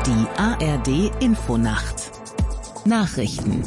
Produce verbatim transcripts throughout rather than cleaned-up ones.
Die A R D-Infonacht. Nachrichten.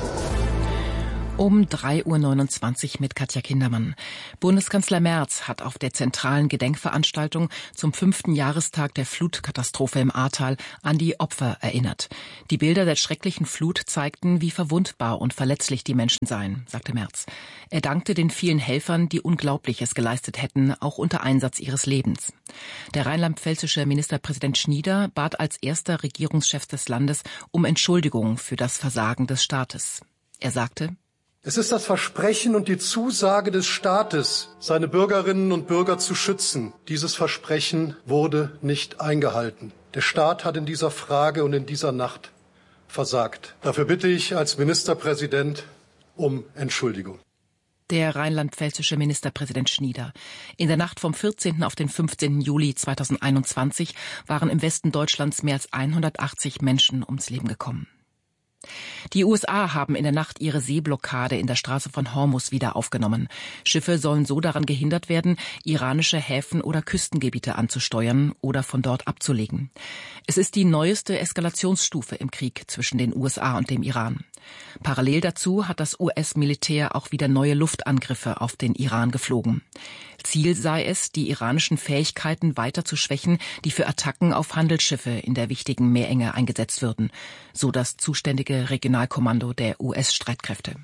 Um drei Uhr neunundzwanzig mit Katja Kindermann. Bundeskanzler Merz hat auf der zentralen Gedenkveranstaltung zum fünften Jahrestag der Flutkatastrophe im Ahrtal an die Opfer erinnert. Die Bilder der schrecklichen Flut zeigten, wie verwundbar und verletzlich die Menschen seien, sagte Merz. Er dankte den vielen Helfern, die Unglaubliches geleistet hätten, auch unter Einsatz ihres Lebens. Der rheinland-pfälzische Ministerpräsident Schnieder bat als erster Regierungschef des Landes um Entschuldigung für das Versagen des Staates. Er sagte: Es ist das Versprechen und die Zusage des Staates, seine Bürgerinnen und Bürger zu schützen. Dieses Versprechen wurde nicht eingehalten. Der Staat hat in dieser Frage und in dieser Nacht versagt. Dafür bitte ich als Ministerpräsident um Entschuldigung. Der rheinland-pfälzische Ministerpräsident Schnieder. In der Nacht vom vierzehnten auf den fünfzehnten Juli zweitausendeinundzwanzig waren im Westen Deutschlands mehr als hundertachtzig Menschen ums Leben gekommen. Die U S A haben in der Nacht ihre Seeblockade in der Straße von Hormuz wieder aufgenommen. Schiffe sollen so daran gehindert werden, iranische Häfen oder Küstengebiete anzusteuern oder von dort abzulegen. Es ist die neueste Eskalationsstufe im Krieg zwischen den U S A und dem Iran. Parallel dazu hat das U S-Militär auch wieder neue Luftangriffe auf den Iran geflogen. Ziel sei es, die iranischen Fähigkeiten weiter zu schwächen, die für Attacken auf Handelsschiffe in der wichtigen Meerenge eingesetzt würden, so das zuständige Regionalkommando der U S-Streitkräfte.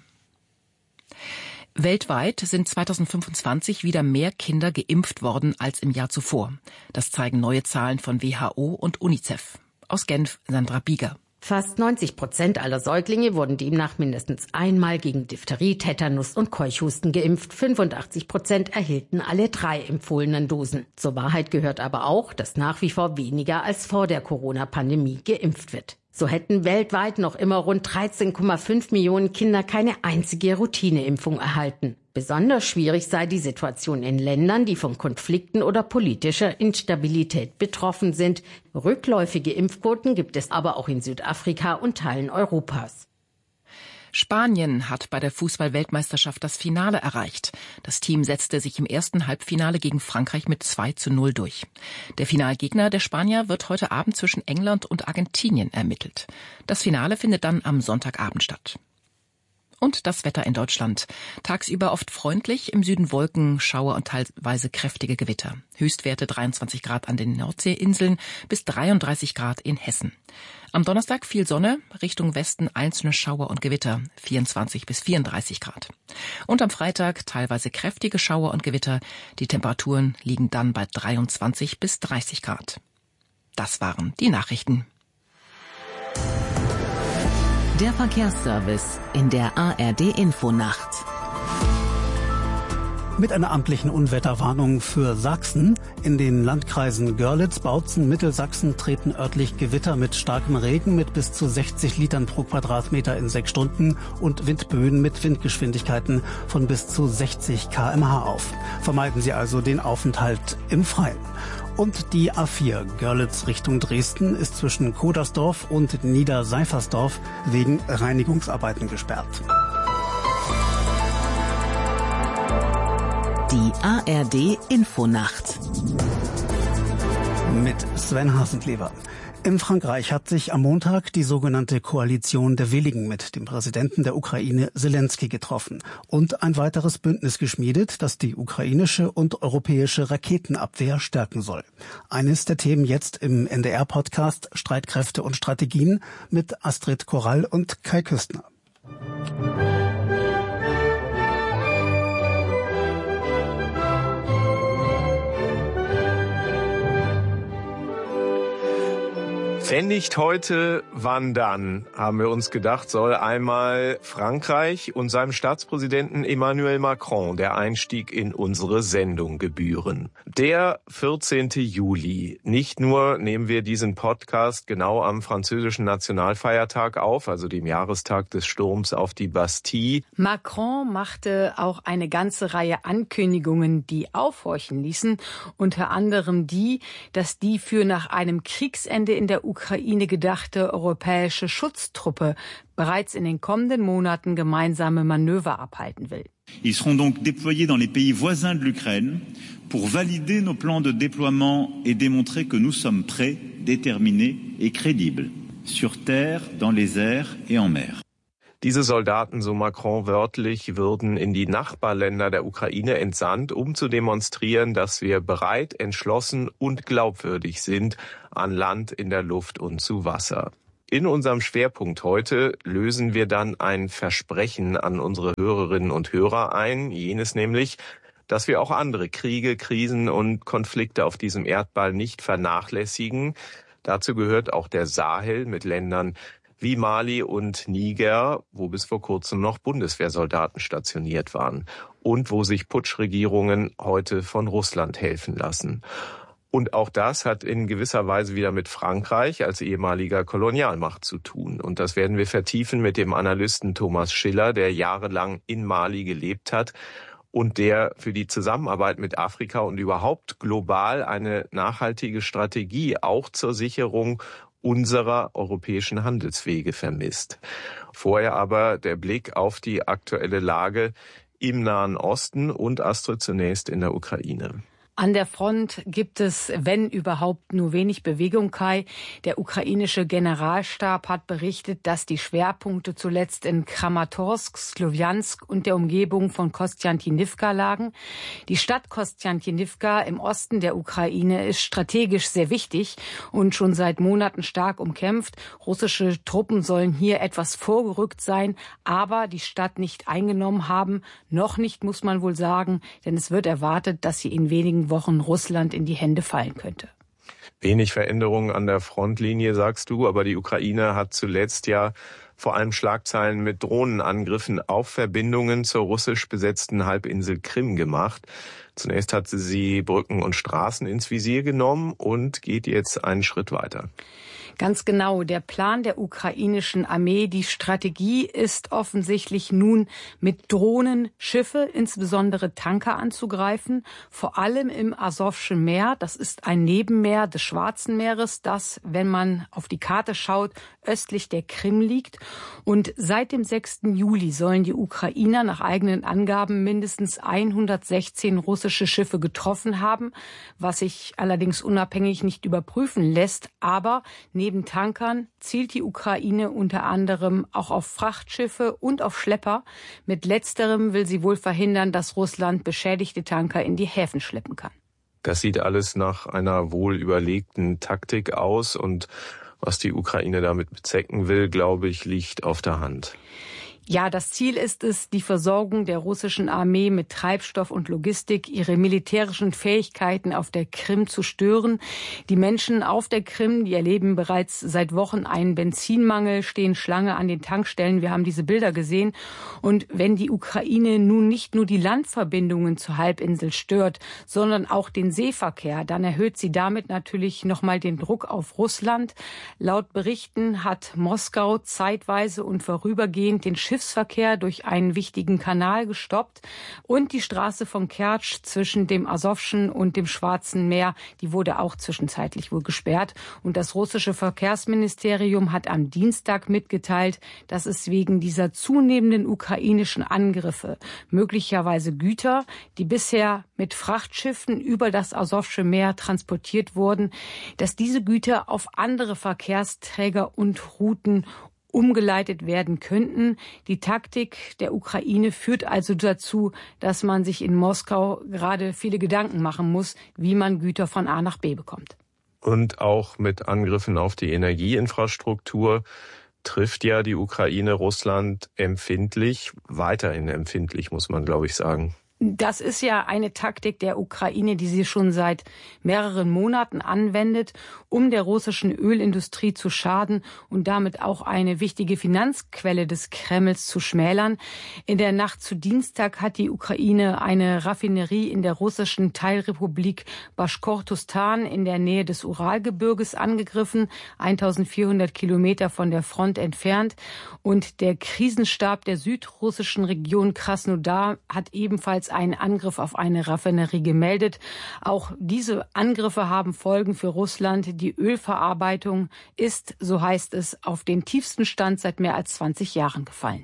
Weltweit sind zweitausendfünfundzwanzig wieder mehr Kinder geimpft worden als im Jahr zuvor. Das zeigen neue Zahlen von W H O und UNICEF. Aus Genf, Sandra Bieger. Fast neunzig Prozent aller Säuglinge wurden demnach mindestens einmal gegen Diphtherie, Tetanus und Keuchhusten geimpft. fünfundachtzig Prozent erhielten alle drei empfohlenen Dosen. Zur Wahrheit gehört aber auch, dass nach wie vor weniger als vor der Corona-Pandemie geimpft wird. So hätten weltweit noch immer rund dreizehn Komma fünf Millionen Kinder keine einzige Routineimpfung erhalten. Besonders schwierig sei die Situation in Ländern, die von Konflikten oder politischer Instabilität betroffen sind. Rückläufige Impfquoten gibt es aber auch in Südafrika und Teilen Europas. Spanien hat bei der Fußball-Weltmeisterschaft das Finale erreicht. Das Team setzte sich im ersten Halbfinale gegen Frankreich mit zwei zu null durch. Der Finalgegner der Spanier wird heute Abend zwischen England und Argentinien ermittelt. Das Finale findet dann am Sonntagabend statt. Und das Wetter in Deutschland. Tagsüber oft freundlich, im Süden Wolken, Schauer und teilweise kräftige Gewitter. Höchstwerte dreiundzwanzig Grad an den Nordseeinseln bis dreiunddreißig Grad in Hessen. Am Donnerstag viel Sonne, Richtung Westen einzelne Schauer und Gewitter, vierundzwanzig bis vierunddreißig Grad. Und am Freitag teilweise kräftige Schauer und Gewitter. Die Temperaturen liegen dann bei dreiundzwanzig bis dreißig Grad. Das waren die Nachrichten. Der Verkehrsservice in der A R D-Infonacht. Mit einer amtlichen Unwetterwarnung für Sachsen. In den Landkreisen Görlitz, Bautzen, Mittelsachsen treten örtlich Gewitter mit starkem Regen mit bis zu sechzig Litern pro Quadratmeter in sechs Stunden und Windböen mit Windgeschwindigkeiten von bis zu sechzig Kilometer pro Stunde auf. Vermeiden Sie also den Aufenthalt im Freien. Und die A vier Görlitz Richtung Dresden ist zwischen Kodersdorf und Niederseifersdorf wegen Reinigungsarbeiten gesperrt. Die A R D-Infonacht. Mit Sven Hasenclever. In Frankreich hat sich am Montag die sogenannte Koalition der Willigen mit dem Präsidenten der Ukraine Selenskyj getroffen und ein weiteres Bündnis geschmiedet, das die ukrainische und europäische Raketenabwehr stärken soll. Eines der Themen jetzt im N D R-Podcast Streitkräfte und Strategien mit Astrid Korall und Kai Küstner. Wenn nicht heute, wann dann, haben wir uns gedacht, soll einmal Frankreich und seinem Staatspräsidenten Emmanuel Macron der Einstieg in unsere Sendung gebühren. Der vierzehnten Juli. Nicht nur nehmen wir diesen Podcast genau am französischen Nationalfeiertag auf, also dem Jahrestag des Sturms auf die Bastille. Macron machte auch eine ganze Reihe Ankündigungen, die aufhorchen ließen. Unter anderem die, dass die für nach einem Kriegsende in der Ukraine Ukraine gedachte europäische Schutztruppe bereits in den kommenden Monaten gemeinsame Manöver abhalten will. Ils seront donc déployés dans les pays voisins de l'Ukraine pour valider nos plans de déploiement et démontrer que nous sommes prêts, déterminés et crédibles sur terre, dans les airs et en mer. Diese Soldaten, so Macron wörtlich, würden in die Nachbarländer der Ukraine entsandt, um zu demonstrieren, dass wir bereit, entschlossen und glaubwürdig sind an Land, in der Luft und zu Wasser. In unserem Schwerpunkt heute lösen wir dann ein Versprechen an unsere Hörerinnen und Hörer ein, jenes nämlich, dass wir auch andere Kriege, Krisen und Konflikte auf diesem Erdball nicht vernachlässigen. Dazu gehört auch der Sahel mit Ländern wie Mali und Niger, wo bis vor kurzem noch Bundeswehrsoldaten stationiert waren und wo sich Putschregierungen heute von Russland helfen lassen. Und auch das hat in gewisser Weise wieder mit Frankreich als ehemaliger Kolonialmacht zu tun. Und das werden wir vertiefen mit dem Analysten Thomas Schiller, der jahrelang in Mali gelebt hat und der für die Zusammenarbeit mit Afrika und überhaupt global eine nachhaltige Strategie auch zur Sicherung unserer europäischen Handelswege vermisst. Vorher aber der Blick auf die aktuelle Lage im Nahen Osten und Astrid zunächst in der Ukraine. An der Front gibt es, wenn überhaupt, nur wenig Bewegung, Kai. Der ukrainische Generalstab hat berichtet, dass die Schwerpunkte zuletzt in Kramatorsk, Slowjansk und der Umgebung von Kostjantinivka lagen. Die Stadt Kostjantinivka im Osten der Ukraine ist strategisch sehr wichtig und schon seit Monaten stark umkämpft. Russische Truppen sollen hier etwas vorgerückt sein, aber die Stadt nicht eingenommen haben. Noch nicht, muss man wohl sagen, denn es wird erwartet, dass sie in wenigen Wochen Russland in die Hände fallen könnte. Wenig Veränderungen an der Frontlinie, sagst du, aber die Ukraine hat zuletzt ja vor allem Schlagzeilen mit Drohnenangriffen auf Verbindungen zur russisch besetzten Halbinsel Krim gemacht. Zunächst hat sie Brücken und Straßen ins Visier genommen und geht jetzt einen Schritt weiter. Ganz genau, der Plan der ukrainischen Armee, die Strategie ist offensichtlich nun mit Drohnen Schiffe, insbesondere Tanker anzugreifen, vor allem im Asowschen Meer. Das ist ein Nebenmeer des Schwarzen Meeres, das, wenn man auf die Karte schaut, östlich der Krim liegt. Und seit dem sechsten Juli sollen die Ukrainer nach eigenen Angaben mindestens hundertsechzehn russische Schiffe getroffen haben, was sich allerdings unabhängig nicht überprüfen lässt. Aber neben Tankern zielt die Ukraine unter anderem auch auf Frachtschiffe und auf Schlepper. Mit letzterem will sie wohl verhindern, dass Russland beschädigte Tanker in die Häfen schleppen kann. Das sieht alles nach einer wohl überlegten Taktik aus und was die Ukraine damit bezwecken will, glaube ich, liegt auf der Hand. Ja, das Ziel ist es, die Versorgung der russischen Armee mit Treibstoff und Logistik, ihre militärischen Fähigkeiten auf der Krim zu stören. Die Menschen auf der Krim, die erleben bereits seit Wochen einen Benzinmangel, stehen Schlange an den Tankstellen. Wir haben diese Bilder gesehen. Und wenn die Ukraine nun nicht nur die Landverbindungen zur Halbinsel stört, sondern auch den Seeverkehr, dann erhöht sie damit natürlich nochmal den Druck auf Russland. Laut Berichten hat Moskau zeitweise und vorübergehend den Schiffsverkehr durch einen wichtigen Kanal gestoppt und die Straße von Kertsch zwischen dem Asowschen und dem Schwarzen Meer, die wurde auch zwischenzeitlich wohl gesperrt. Und das russische Verkehrsministerium hat am Dienstag mitgeteilt, dass es wegen dieser zunehmenden ukrainischen Angriffe möglicherweise Güter, die bisher mit Frachtschiffen über das Asowsche Meer transportiert wurden, dass diese Güter auf andere Verkehrsträger und Routen umgeleitet werden könnten. Die Taktik der Ukraine führt also dazu, dass man sich in Moskau gerade viele Gedanken machen muss, wie man Güter von A nach B bekommt. Und auch mit Angriffen auf die Energieinfrastruktur trifft ja die Ukraine Russland empfindlich, weiterhin empfindlich, muss man, glaube ich, sagen. Das ist ja eine Taktik der Ukraine, die sie schon seit mehreren Monaten anwendet, um der russischen Ölindustrie zu schaden und damit auch eine wichtige Finanzquelle des Kremls zu schmälern. In der Nacht zu Dienstag hat die Ukraine eine Raffinerie in der russischen Teilrepublik Baschkortostan in der Nähe des Uralgebirges angegriffen, eintausendvierhundert Kilometer von der Front entfernt. Und der Krisenstab der südrussischen Region Krasnodar hat ebenfalls einen Angriff auf eine Raffinerie gemeldet. Auch diese Angriffe haben Folgen für Russland. Die Ölverarbeitung ist, so heißt es, auf den tiefsten Stand seit mehr als zwanzig Jahren gefallen.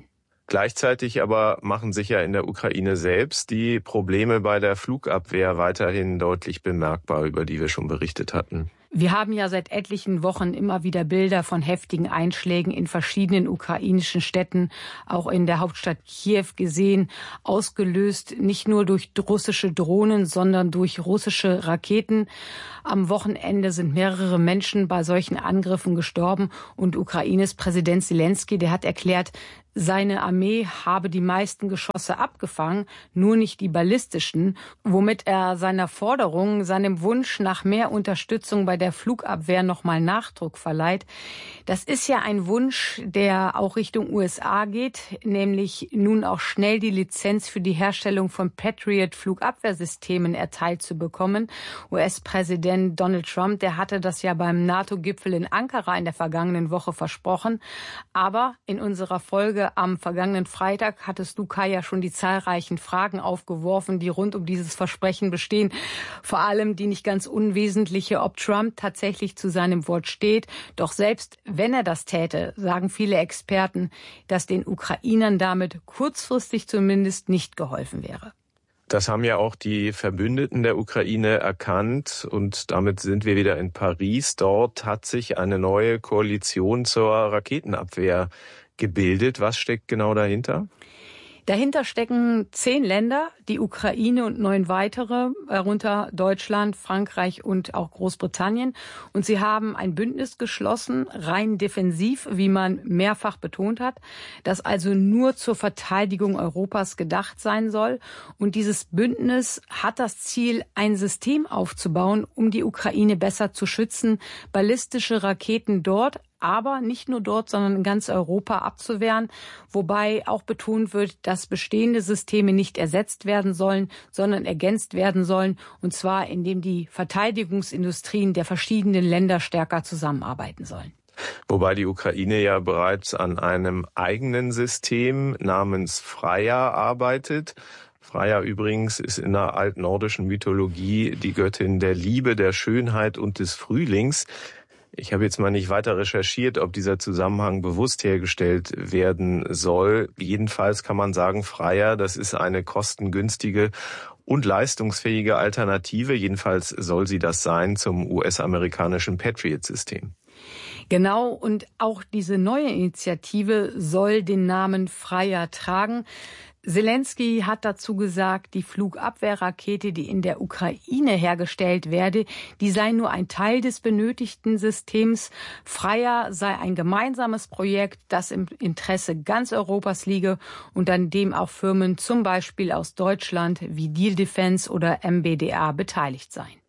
Gleichzeitig aber machen sich ja in der Ukraine selbst die Probleme bei der Flugabwehr weiterhin deutlich bemerkbar, über die wir schon berichtet hatten. Wir haben ja seit etlichen Wochen immer wieder Bilder von heftigen Einschlägen in verschiedenen ukrainischen Städten, auch in der Hauptstadt Kiew gesehen, ausgelöst nicht nur durch russische Drohnen, sondern durch russische Raketen. Am Wochenende sind mehrere Menschen bei solchen Angriffen gestorben und Ukraines Präsident Zelensky, der hat erklärt, seine Armee habe die meisten Geschosse abgefangen, nur nicht die ballistischen, womit er seiner Forderung, seinem Wunsch nach mehr Unterstützung bei der Flugabwehr nochmal Nachdruck verleiht. Das ist ja ein Wunsch, der auch Richtung U S A geht, nämlich nun auch schnell die Lizenz für die Herstellung von Patriot-Flugabwehrsystemen erteilt zu bekommen. U S-Präsident Donald Trump, der hatte das ja beim NATO-Gipfel in Ankara in der vergangenen Woche versprochen. Aber in unserer Folge am vergangenen Freitag hattest du, Kai, ja schon die zahlreichen Fragen aufgeworfen, die rund um dieses Versprechen bestehen. Vor allem die nicht ganz unwesentliche, ob Trump tatsächlich zu seinem Wort steht. Doch selbst wenn er das täte, sagen viele Experten, dass den Ukrainern damit kurzfristig zumindest nicht geholfen wäre. Das haben ja auch die Verbündeten der Ukraine erkannt und damit sind wir wieder in Paris. Dort hat sich eine neue Koalition zur Raketenabwehr gebildet. Was steckt genau dahinter? Dahinter stecken zehn Länder, die Ukraine und neun weitere, darunter Deutschland, Frankreich und auch Großbritannien. Und sie haben ein Bündnis geschlossen, rein defensiv, wie man mehrfach betont hat, das also nur zur Verteidigung Europas gedacht sein soll. Und dieses Bündnis hat das Ziel, ein System aufzubauen, um die Ukraine besser zu schützen, ballistische Raketen dort, aber nicht nur dort, sondern in ganz Europa abzuwehren, wobei auch betont wird, dass bestehende Systeme nicht ersetzt werden sollen, sondern ergänzt werden sollen, und zwar indem die Verteidigungsindustrien der verschiedenen Länder stärker zusammenarbeiten sollen. Wobei die Ukraine ja bereits an einem eigenen System namens Freya arbeitet. Freya übrigens ist in der altnordischen Mythologie die Göttin der Liebe, der Schönheit und des Frühlings. Ich habe jetzt mal nicht weiter recherchiert, ob dieser Zusammenhang bewusst hergestellt werden soll. Jedenfalls kann man sagen, Freya, das ist eine kostengünstige und leistungsfähige Alternative. Jedenfalls soll sie das sein zum U S-amerikanischen Patriot-System. Genau, und auch diese neue Initiative soll den Namen Freya tragen. Zelensky hat dazu gesagt, die Flugabwehrrakete, die in der Ukraine hergestellt werde, die sei nur ein Teil des benötigten Systems. Freya sei ein gemeinsames Projekt, das im Interesse ganz Europas liege und an dem auch Firmen zum Beispiel aus Deutschland wie Diehl Defense oder M B D A beteiligt seien.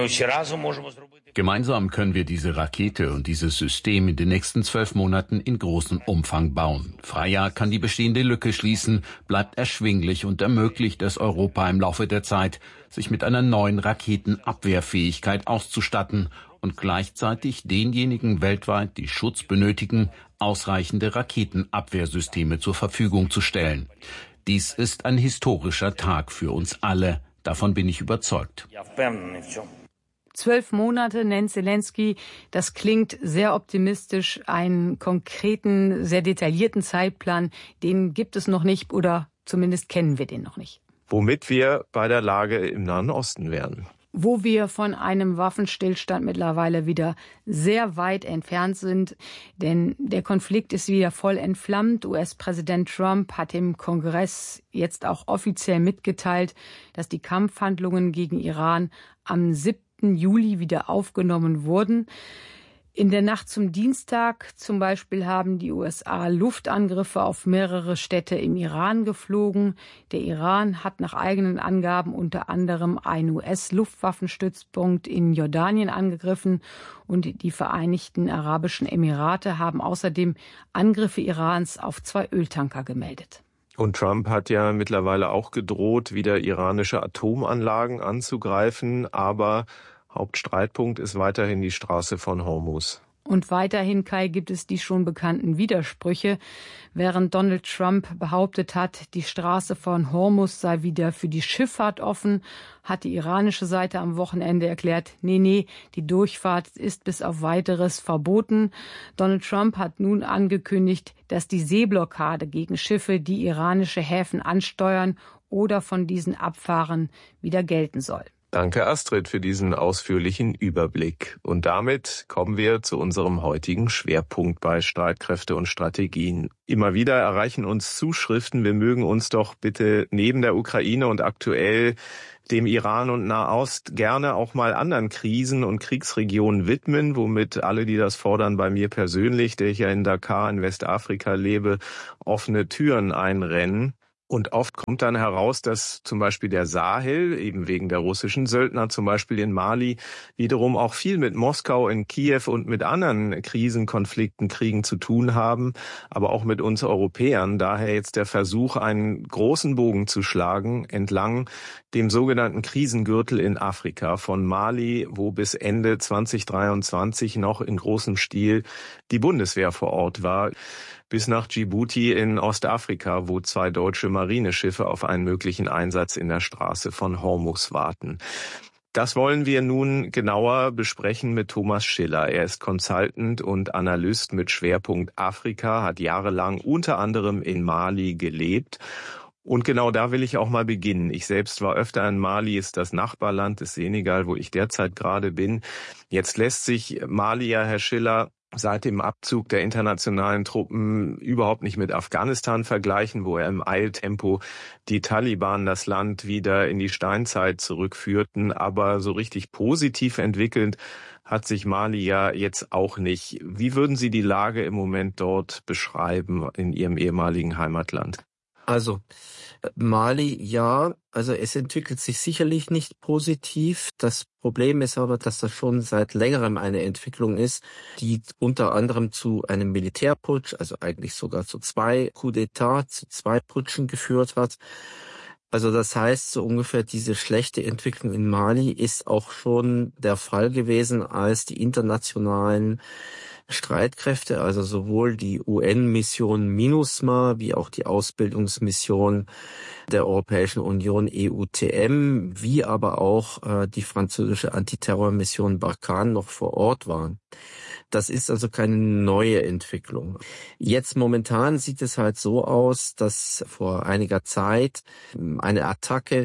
Gemeinsam können wir diese Rakete und dieses System in den nächsten zwölf Monaten in großem Umfang bauen. Freya kann die bestehende Lücke schließen, bleibt erschwinglich und ermöglicht es Europa im Laufe der Zeit, sich mit einer neuen Raketenabwehrfähigkeit auszustatten und gleichzeitig denjenigen weltweit, die Schutz benötigen, ausreichende Raketenabwehrsysteme zur Verfügung zu stellen. Dies ist ein historischer Tag für uns alle. Davon bin ich überzeugt. Zwölf Monate nennt Zelensky. Das klingt sehr optimistisch. Einen konkreten, sehr detaillierten Zeitplan, den gibt es noch nicht oder zumindest kennen wir den noch nicht. Womit wir bei der Lage im Nahen Osten wären. Wo wir von einem Waffenstillstand mittlerweile wieder sehr weit entfernt sind. Denn der Konflikt ist wieder voll entflammt. U S-Präsident Trump hat im Kongress jetzt auch offiziell mitgeteilt, dass die Kampfhandlungen gegen Iran am siebten Juli wieder aufgenommen wurden. In der Nacht zum Dienstag zum Beispiel haben die U S A Luftangriffe auf mehrere Städte im Iran geflogen. Der Iran hat nach eigenen Angaben unter anderem einen U S-Luftwaffenstützpunkt in Jordanien angegriffen und die Vereinigten Arabischen Emirate haben außerdem Angriffe Irans auf zwei Öltanker gemeldet. Und Trump hat ja mittlerweile auch gedroht, wieder iranische Atomanlagen anzugreifen, aber Hauptstreitpunkt ist weiterhin die Straße von Hormuz. Und weiterhin, Kai, gibt es die schon bekannten Widersprüche. Während Donald Trump behauptet hat, die Straße von Hormuz sei wieder für die Schifffahrt offen, hat die iranische Seite am Wochenende erklärt, nee, nee, die Durchfahrt ist bis auf Weiteres verboten. Donald Trump hat nun angekündigt, dass die Seeblockade gegen Schiffe, die iranische Häfen ansteuern oder von diesen abfahren, wieder gelten soll. Danke, Astrid, für diesen ausführlichen Überblick. Und damit kommen wir zu unserem heutigen Schwerpunkt bei Streitkräfte und Strategien. Immer wieder erreichen uns Zuschriften, wir mögen uns doch bitte neben der Ukraine und aktuell dem Iran und Nahost gerne auch mal anderen Krisen und Kriegsregionen widmen, womit alle, die das fordern, bei mir persönlich, der ich ja in Dakar in Westafrika lebe, offene Türen einrennen. Und oft kommt dann heraus, dass zum Beispiel der Sahel, eben wegen der russischen Söldner, zum Beispiel in Mali, wiederum auch viel mit Moskau, in Kiew und mit anderen Krisen, Konflikten, Kriegen zu tun haben, aber auch mit uns Europäern. Daher jetzt der Versuch, einen großen Bogen zu schlagen entlang dem sogenannten Krisengürtel in Afrika, von Mali, wo bis Ende zwanzig dreiundzwanzig noch in großem Stil die Bundeswehr vor Ort war, bis nach Djibouti in Ostafrika, wo zwei deutsche Marineschiffe auf einen möglichen Einsatz in der Straße von Hormuz warten. Das wollen wir nun genauer besprechen mit Thomas Schiller. Er ist Consultant und Analyst mit Schwerpunkt Afrika, hat jahrelang unter anderem in Mali gelebt. Und genau da will ich auch mal beginnen. Ich selbst war öfter in Mali, ist das Nachbarland des Senegal, wo ich derzeit gerade bin. Jetzt lässt sich Mali ja, Herr Schiller, seit dem Abzug der internationalen Truppen überhaupt nicht mit Afghanistan vergleichen, wo er im Eiltempo die Taliban das Land wieder in die Steinzeit zurückführten. Aber so richtig positiv entwickelt hat sich Mali ja jetzt auch nicht. Wie würden Sie die Lage im Moment dort beschreiben in Ihrem ehemaligen Heimatland? Also Mali, ja, also es entwickelt sich sicherlich nicht positiv. Das Problem ist aber, dass das schon seit längerem eine Entwicklung ist, die unter anderem zu einem Militärputsch, also eigentlich sogar zu zwei Coup d'État, zu zwei Putschen geführt hat. Also das heißt, so ungefähr diese schlechte Entwicklung in Mali ist auch schon der Fall gewesen, als die internationalen Streitkräfte, also sowohl die U N-Mission MINUSMA wie auch die Ausbildungsmission der Europäischen Union E U T M, wie aber auch äh, die französische Antiterrormission Barkhane noch vor Ort waren. Das ist also keine neue Entwicklung. Jetzt momentan sieht es halt so aus, dass vor einiger Zeit eine Attacke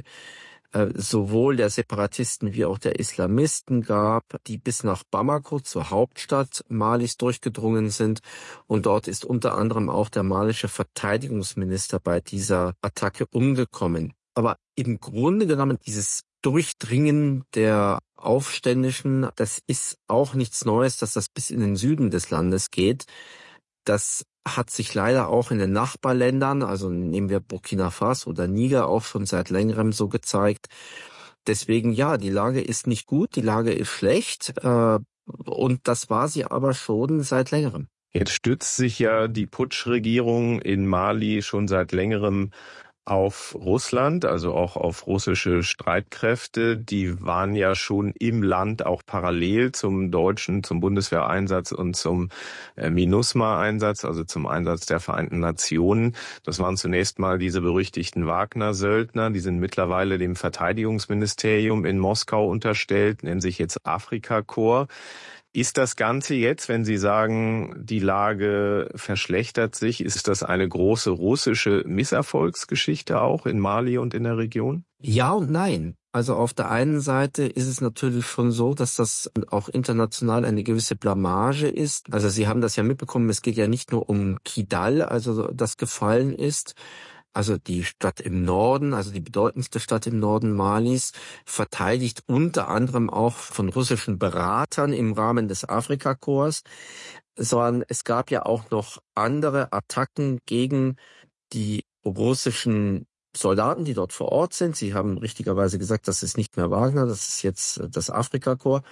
sowohl der Separatisten wie auch der Islamisten gab, die bis nach Bamako, zur Hauptstadt Malis, durchgedrungen sind. Und dort ist unter anderem auch der malische Verteidigungsminister bei dieser Attacke umgekommen. Aber im Grunde genommen, dieses Durchdringen der Aufständischen, das ist auch nichts Neues, dass das bis in den Süden des Landes geht. Das hat sich leider auch in den Nachbarländern, also nehmen wir Burkina Faso oder Niger, auch schon seit längerem so gezeigt. Deswegen ja, die Lage ist nicht gut, die Lage ist schlecht äh, und das war sie aber schon seit längerem. Jetzt stützt sich ja die Putschregierung in Mali schon seit längerem auf Russland, also auch auf russische Streitkräfte. Die waren ja schon im Land auch parallel zum deutschen, zum Bundeswehreinsatz und zum äh, MINUSMA-Einsatz, also zum Einsatz der Vereinten Nationen. Das waren zunächst mal diese berüchtigten Wagner-Söldner. Die sind mittlerweile dem Verteidigungsministerium in Moskau unterstellt, nennen sich jetzt Afrika-Korps. Ist das Ganze jetzt, wenn Sie sagen, die Lage verschlechtert sich, ist das eine große russische Misserfolgsgeschichte auch in Mali und in der Region? Ja und nein. Also auf der einen Seite ist es natürlich schon so, dass das auch international eine gewisse Blamage ist. Also Sie haben das ja mitbekommen, es geht ja nicht nur um Kidal, also das gefallen ist. Also die Stadt im Norden, also die bedeutendste Stadt im Norden Malis, verteidigt unter anderem auch von russischen Beratern im Rahmen des Afrika-Korps, sondern es gab ja auch noch andere Attacken gegen die russischen Soldaten, die dort vor Ort sind. Sie haben richtigerweise gesagt, das ist nicht mehr Wagner, das ist jetzt das Afrika-Korps.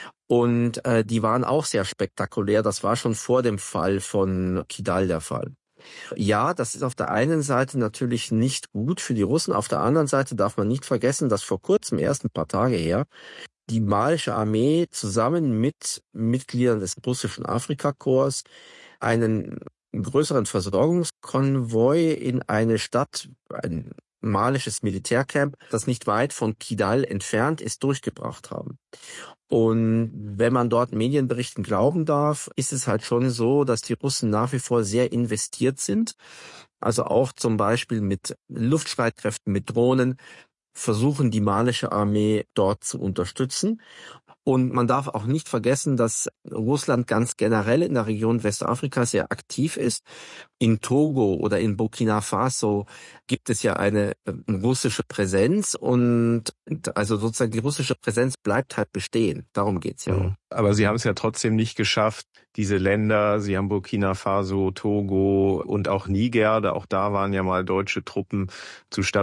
Und äh, die waren auch sehr spektakulär. Das war schon vor dem Fall von Kidal der Fall. Ja, das ist auf der einen Seite natürlich nicht gut für die Russen. Auf der anderen Seite darf man nicht vergessen, dass vor kurzem, erst ein paar Tage her, die malische Armee zusammen mit Mitgliedern des russischen Afrikakorps einen größeren Versorgungskonvoi in eine Stadt, ein malisches Militärcamp, das nicht weit von Kidal entfernt ist, durchgebracht haben. Und wenn man dort Medienberichten glauben darf, ist es halt schon so, dass die Russen nach wie vor sehr investiert sind. Also auch zum Beispiel mit Luftstreitkräften, mit Drohnen versuchen die malische Armee dort zu unterstützen. Und man darf auch nicht vergessen, dass Russland ganz generell in der Region Westafrika sehr aktiv ist. In Togo oder in Burkina Faso gibt es ja eine russische Präsenz und also sozusagen die russische Präsenz bleibt halt bestehen. Darum geht's ja. Mhm. Aber Sie haben es ja trotzdem nicht geschafft, diese Länder, Sie haben Burkina Faso, Togo und auch Niger, auch da waren ja mal deutsche Truppen, zu stabilisieren.